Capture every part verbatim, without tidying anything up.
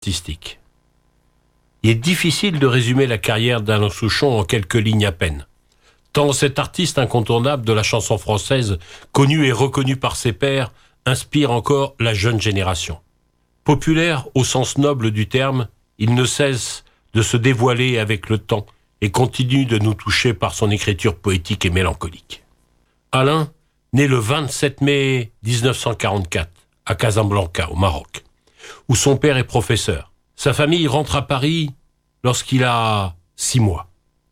artistique. Il est difficile de résumer la carrière d'Alain Souchon en quelques lignes à peine. Tant cet artiste incontournable de la chanson française, connu et reconnu par ses pairs, inspire encore la jeune génération. Populaire au sens noble du terme, il ne cesse de se dévoiler avec le temps et continue de nous toucher par son écriture poétique et mélancolique. Alain, né le vingt-sept mai dix-neuf cent quarante-quatre à Casablanca, au Maroc, où son père est professeur. Sa famille rentre à Paris lorsqu'il a six mois.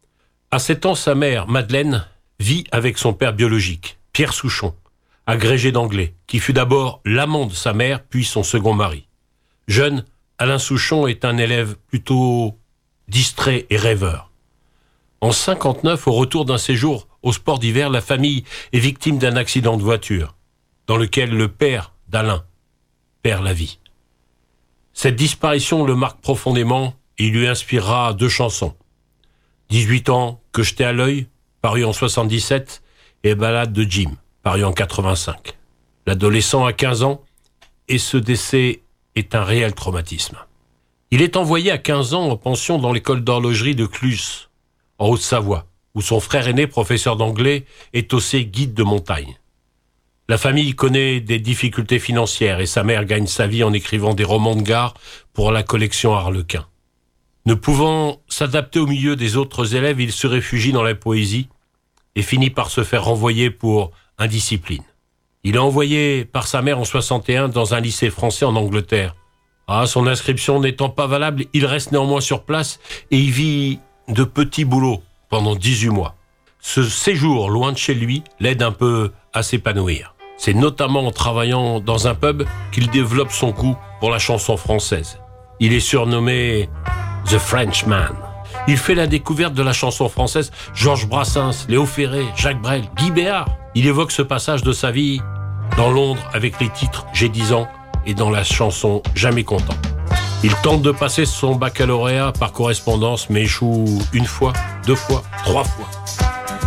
À sept ans, sa mère, Madeleine, vit avec son père biologique, Pierre Souchon, agrégé d'anglais, qui fut d'abord l'amant de sa mère, puis son second mari. Jeune, Alain Souchon est un élève plutôt distrait et rêveur. En cinquante-neuf, au retour d'un séjour au sport d'hiver, la famille est victime d'un accident de voiture, dans lequel le père d'Alain perd la vie. Cette disparition le marque profondément et il lui inspirera deux chansons. dix-huit ans, que je t'ai à l'œil, paru en soixante-dix-sept, et Ballade de Jim, paru en quatre-vingt-cinq. L'adolescent a quinze ans et ce décès est un réel traumatisme. Il est envoyé à quinze ans en pension dans l'école d'horlogerie de Cluses, en Haute-Savoie, où son frère aîné, professeur d'anglais, est aussi guide de montagne. La famille connaît des difficultés financières et sa mère gagne sa vie en écrivant des romans de gare pour la collection Harlequin. Ne pouvant s'adapter au milieu des autres élèves, il se réfugie dans la poésie et finit par se faire renvoyer pour indiscipline. Il est envoyé par sa mère en soixante et un dans un lycée français en Angleterre. Ah, son inscription n'étant pas valable, il reste néanmoins sur place et y vit de petits boulots pendant dix-huit mois. Ce séjour loin de chez lui l'aide un peu à s'épanouir. C'est notamment en travaillant dans un pub qu'il développe son goût pour la chanson française. Il est surnommé The Frenchman. Il fait la découverte de la chanson française, Georges Brassens, Léo Ferré, Jacques Brel, Guy Béard. Il évoque ce passage de sa vie dans Londres avec les titres J'ai dix ans et dans la chanson Jamais content. Il tente de passer son baccalauréat par correspondance mais échoue une fois, deux fois, trois fois.